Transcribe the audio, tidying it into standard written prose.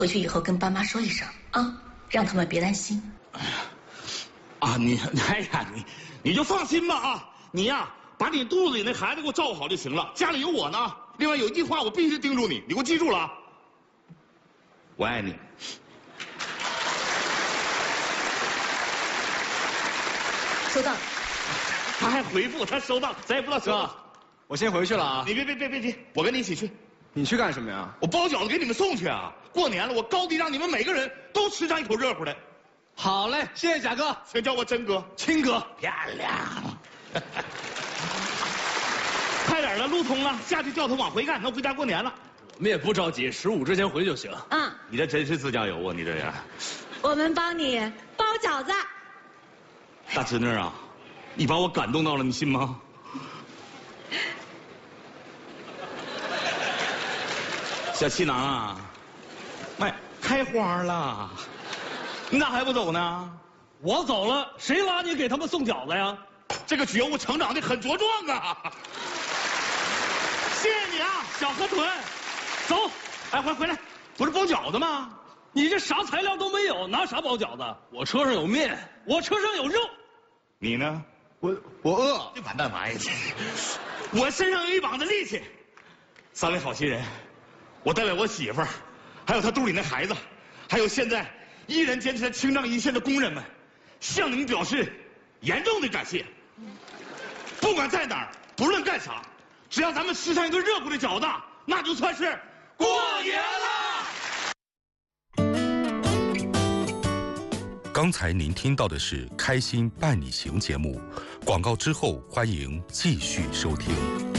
回去以后跟爸妈说一声啊，让他们别担心。 你就放心吧啊！你呀，把你肚子里那孩子给我照顾好就行了。家里有我呢。另外有一句话我必须叮嘱你，你给我记住了啊！我爱你。 收到了。 他还回复他收到，咱也不知道收到。 哥，我先回去了啊。 你别急，我跟你一起去。 你去干什么呀？ 我包饺子给你们送去啊！过年了，我高低让你们每个人都吃上一口热乎的。 好嘞，谢谢贾哥， 请叫我真哥、 亲哥。 漂亮。快点了，路通了，下去掉头往回干，能回家过年了。 我们也不着急，15之前回就行。 嗯， 你这真是自驾游啊！你这人， 我们帮你包饺子。 大侄女啊，你把我感动到了，你信吗？小气囊啊，卖开花了，你咋还不走呢？ 我走了，谁拉你给他们送饺子呀？ 这个觉悟成长的很茁壮啊！谢谢你啊，小河豚。走，哎，回来，不是包饺子吗？ 你这啥材料都没有，拿啥包饺子？我车上有面，我车上有肉。 你呢？ 我饿。 这完蛋玩意儿！我身上有一膀子力气。3位好心人，我代表我媳妇儿，还有她肚里那孩子，还有现在依然坚持在清障一线的工人们，向你们表示严重的感谢。不管在哪儿，不论干啥，只要咱们吃上一个热乎的饺子，那就算是过年了。 刚才您听到的是《开心伴你行》节目，广告之后欢迎继续收听。